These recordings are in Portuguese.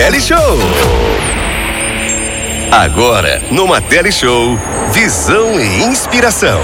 Tele Show. Agora, no Tele Show, visão e inspiração.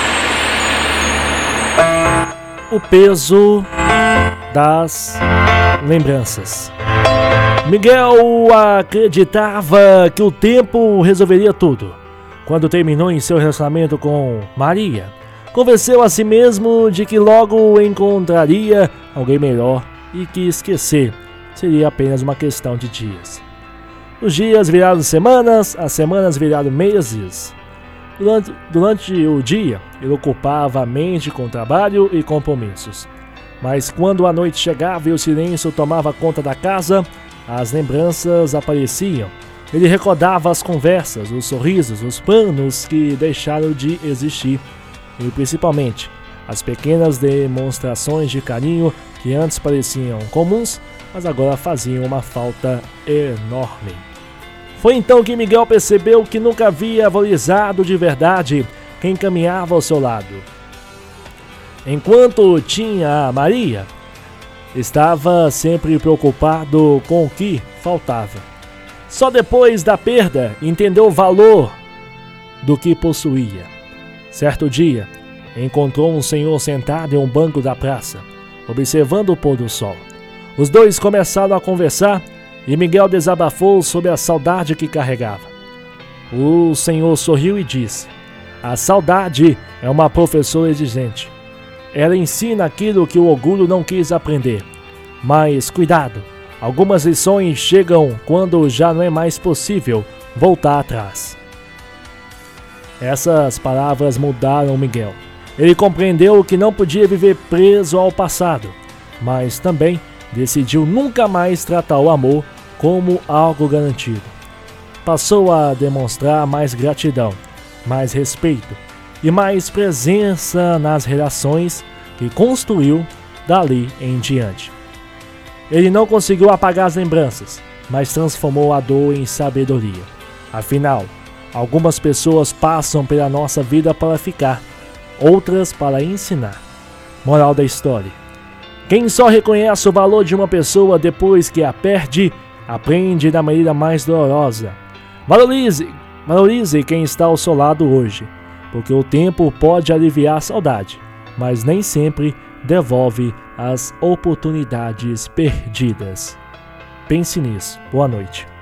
O peso das lembranças. Miguel acreditava que o tempo resolveria tudo. Quando terminou em seu relacionamento com Maria, convenceu a si mesmo de que logo encontraria alguém melhor e que esquecer seria apenas uma questão de dias. Os dias viraram semanas, as semanas viraram meses. Durante o dia, ele ocupava a mente com trabalho e compromissos. Mas quando a noite chegava e o silêncio tomava conta da casa, as lembranças apareciam. Ele recordava as conversas, os sorrisos, os planos que deixaram de existir. E principalmente, as pequenas demonstrações de carinho que antes pareciam comuns, mas agora faziam uma falta enorme. Foi então que Miguel percebeu que nunca havia valorizado de verdade quem caminhava ao seu lado. Enquanto tinha a Maria, estava sempre preocupado com o que faltava. Só depois da perda entendeu o valor do que possuía. Certo dia, encontrou um senhor sentado em um banco da praça, observando o pôr do sol. Os dois começaram a conversar e Miguel desabafou sobre a saudade que carregava. O senhor sorriu e disse: "A saudade é uma professora exigente. Ela ensina aquilo que o orgulho não quis aprender. Mas cuidado, algumas lições chegam quando já não é mais possível voltar atrás." Essas palavras mudaram Miguel. Ele compreendeu que não podia viver preso ao passado, mas também decidiu nunca mais tratar o amor como algo garantido. Passou a demonstrar mais gratidão, mais respeito e mais presença nas relações que construiu dali em diante. Ele não conseguiu apagar as lembranças, mas transformou a dor em sabedoria. Afinal, algumas pessoas passam pela nossa vida para ficar, outras para ensinar. Moral da história: quem só reconhece o valor de uma pessoa depois que a perde, aprende da maneira mais dolorosa. Valorize quem está ao seu lado hoje, porque o tempo pode aliviar a saudade, mas nem sempre devolve as oportunidades perdidas. Pense nisso. Boa noite.